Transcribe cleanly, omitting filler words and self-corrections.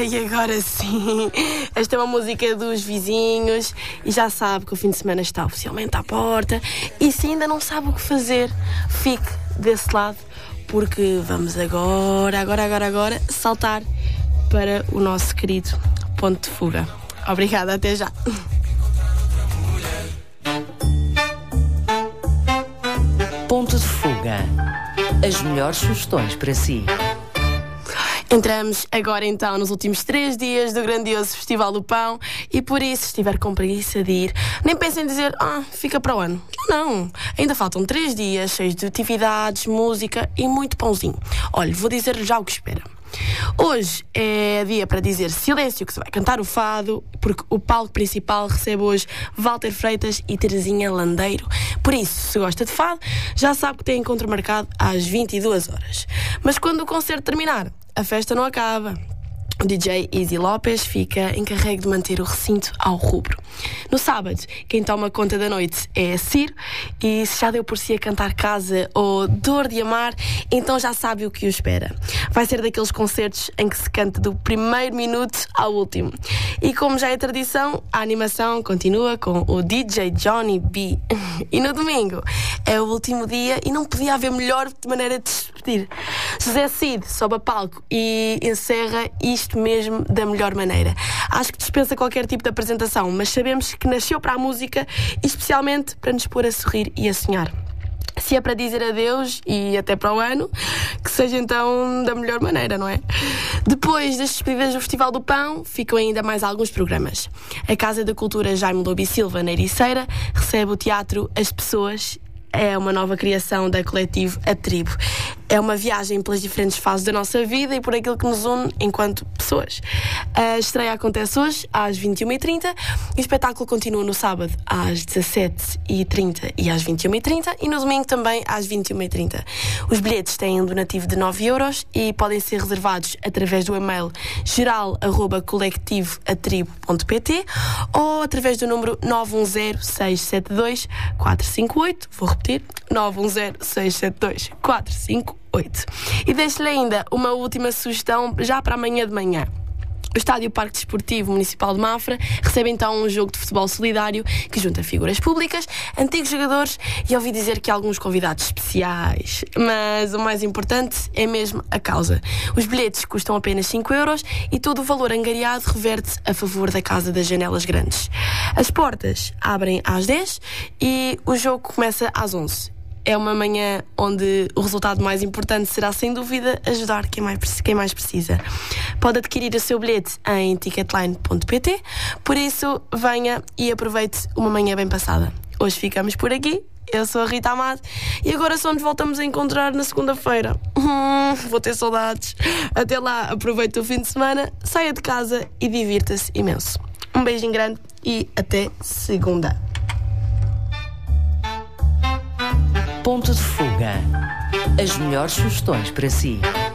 E agora sim, esta é uma música dos vizinhos e já sabe que o fim de semana está oficialmente à porta. E se ainda não sabe o que fazer, fique desse lado, porque vamos agora saltar para o nosso querido ponto de fuga. Obrigada, até já. Ponto de fuga. As melhores sugestões para si. Entramos agora então nos últimos 3 dias do grandioso Festival do Pão e por isso, se estiver com preguiça de ir, nem pensem em dizer, fica para o ano. Não, ainda faltam 3 dias cheios de atividades, música e muito pãozinho. Olha, vou dizer já o que espera. Hoje é dia para dizer silêncio que se vai cantar o fado, porque o palco principal recebe hoje Walter Freitas e Terezinha Landeiro. Por isso, se gosta de fado, já sabe que tem encontro marcado às 22 horas. Mas quando o concerto terminar, a festa não acaba. O DJ Easy Lopes fica encarregue de manter o recinto ao rubro. No sábado, quem toma conta da noite é a Ciro, e se já deu por si a cantar Casa ou Dor de Amar, então já sabe o que o espera. Vai ser daqueles concertos em que se canta do primeiro minuto ao último. E como já é tradição, a animação continua com o DJ Johnny B. E no domingo é o último dia e não podia haver melhor maneira de se despedir. José Cid sobe a palco e encerra isto mesmo da melhor maneira. Acho que dispensa qualquer tipo de apresentação, mas sabemos que nasceu para a música e especialmente para nos pôr a sorrir e a sonhar. Se é para dizer adeus e até para o ano, que seja então da melhor maneira, não é? Depois das despedidas do Festival do Pão, ficam ainda mais alguns programas. A Casa da Cultura Jaime Lobo e Silva, na Ericeira, recebe o teatro As Pessoas. É uma nova criação da coletivo A Tribo. É uma viagem pelas diferentes fases da nossa vida e por aquilo que nos une enquanto pessoas. A estreia acontece hoje, às 21h30, e o espetáculo continua no sábado, às 17h30 e às 21h30, e no domingo também, às 21h30. Os bilhetes têm um donativo de 9€ e podem ser reservados através do e-mail geral@colectivoatribo.pt ou através do número 910-672-458. Vou repetir, 910-672-458. E deixo-lhe ainda uma última sugestão já para amanhã de manhã. O Estádio Parque Desportivo Municipal de Mafra recebe então um jogo de futebol solidário que junta figuras públicas, antigos jogadores e ouvi dizer que há alguns convidados especiais. Mas o mais importante é mesmo a causa. Os bilhetes custam apenas 5€ e todo o valor angariado reverte a favor da Casa das Janelas Grandes. As portas abrem às 10 e o jogo começa às 11. É uma manhã onde o resultado mais importante será, sem dúvida, ajudar quem mais precisa. Pode adquirir o seu bilhete em ticketline.pt, por isso, venha e aproveite uma manhã bem passada. Hoje ficamos por aqui. Eu sou a Rita Amado e agora só nos voltamos a encontrar na segunda-feira. Vou ter saudades. Até lá, aproveite o fim de semana, saia de casa e divirta-se imenso. Um beijinho grande e até segunda. Ponto de fuga. As melhores sugestões para si.